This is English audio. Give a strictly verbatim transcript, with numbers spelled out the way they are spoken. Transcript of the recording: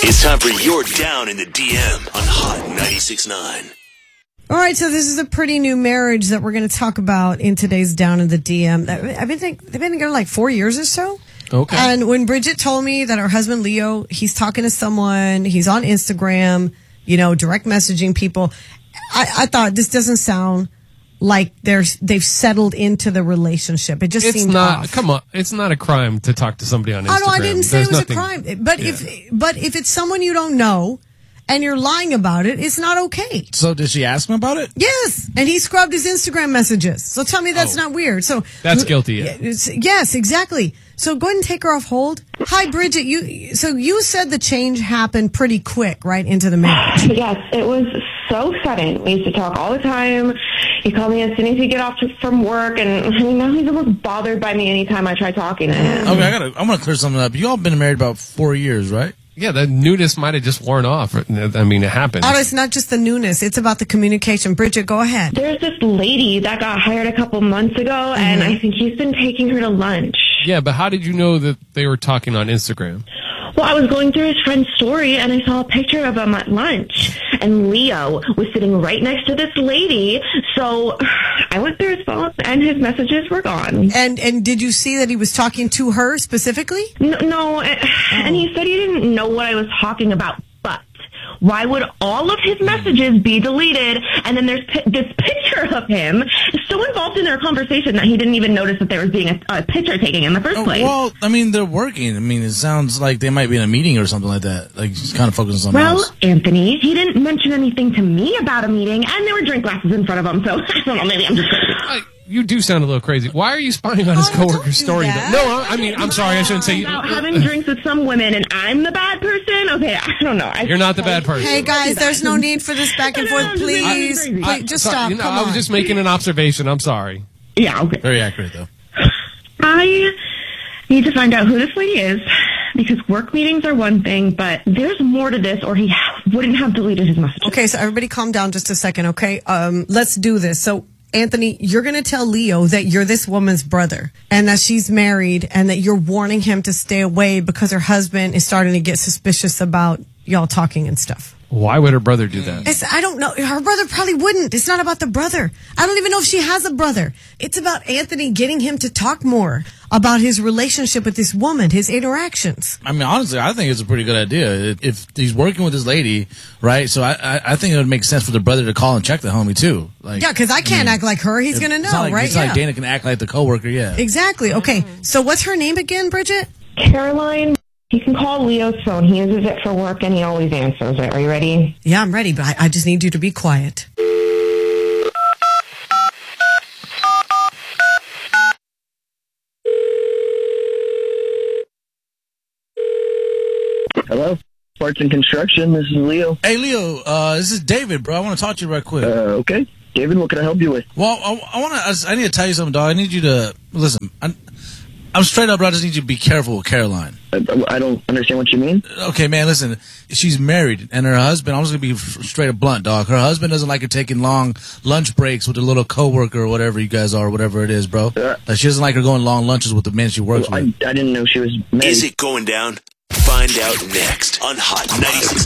It's time for your Down in the D M on Hot ninety-six point nine. All right, so this is a pretty new marriage that we're going to talk about in today's Down in the D M. I've been think they've been together like four years or so. Okay. And when Bridget told me that her husband Leo, he's talking to someone, he's on Instagram, you know, direct messaging people, I, I thought this doesn't sound like there's they've settled into the relationship. It just It's seemed not. off. Come on, it's not a crime to talk to somebody on Instagram. Oh no, I didn't say There's it was nothing- a crime. But Yeah. if but if it's someone you don't know and you're lying about it, it's not okay. So did she ask him about it? Yes, and he scrubbed his Instagram messages. So tell me that's Oh. not weird. So That's guilty, yeah. It's- Yes, exactly. So go ahead and take her off hold. Hi, Bridget. You so you said the change happened pretty quick, right into the marriage. Yes, it was so sudden. We used to talk all the time. He called me as soon as he get off to, from work, and I mean, now he's almost bothered by me anytime I try talking to him. Okay, I gotta. I'm gonna clear something up. You all been married about four years, right? Yeah, the nudist might have just worn off. I mean, it happened. Oh, it's not just the newness; it's about the communication. Bridget, go ahead. There's this lady that got hired a couple months ago, Mm-hmm. and I think he's been taking her to lunch. Yeah, but how did you know that they were talking on Instagram? Well, I was going through his friend's story, and I saw a picture of him at lunch, and Leo was sitting right next to this lady. So I went through his phone, and his messages were gone. And and did you see that he was talking to her specifically? No, no, and he said he didn't know what I was talking about, but why would all of his messages be deleted? And then there's pi- this picture of him so involved in their conversation that he didn't even notice that there was being a, a picture taken in the first Oh, place. well, I mean, they're working. I mean, it sounds like they might be in a meeting or something like that. Like, just kind of focusing on something Well, else. Anthony, he didn't mention anything to me about a meeting, and there were drink glasses in front of him, so I don't know, maybe I'm just crazy. I, you do sound a little crazy. Why are you spying on his Oh, don't coworker's do story? that. No, I, I mean, I'm sorry. I shouldn't say. About having drinks with some women, and I'm the bad person? Okay, I don't know. I You're not the bad person. Hey guys, there's no need for this back and I know, forth, I'm just being please. crazy. Please, I- just sorry, stop. you know, Come I on. was just making an observation. I'm sorry. Yeah, okay. Very accurate, though. I need to find out who this lady is, because work meetings are one thing, but there's more to this, or he ha- wouldn't have deleted his messages. Okay, so everybody calm down just a second, okay? Um, let's do this. So, Anthony, you're going to tell Leo that you're this woman's brother and that she's married and that you're warning him to stay away because her husband is starting to get suspicious about y'all talking and stuff. Why would her brother do that? It's, I don't know. Her brother probably wouldn't. It's not about the brother. I don't even know if she has a brother. It's about Anthony getting him to talk more about his relationship with this woman, his interactions. I mean, honestly, I think it's a pretty good idea. If he's working with this lady, right? So I, I, I think it would make sense for the brother to call and check the homie too. Like, Yeah, because I can't act like her. He's going to know, it's not like, right? It's not Yeah. like Dana can act like the coworker. Yeah. Exactly. Okay. So what's her name again, Bridget? Caroline, you can call Leo's phone. He uses it for work, and he always answers it. Are you ready? Yeah, I'm ready, but I, I just need you to be quiet. Hello, Parts and Construction. This is Leo. Hey, Leo. Uh, this is David, bro. I want to talk to you right quick. Uh, okay, David, what can I help you with? Well, I, I want to. I need to tell you something, dog. I need you to listen. I'm, I'm straight up, bro. I just need you to be careful with Caroline. I, I don't understand what you mean. Okay, man. Listen, she's married, and her husband. I'm just gonna be f- straight up blunt, dog. Her husband doesn't like her taking long lunch breaks with a little coworker or whatever you guys are, or whatever it is, bro. Uh, Like she doesn't like her going long lunches with the men she works I, with. I didn't know she was married. Is it going down? Find out next on Hot ninety-six.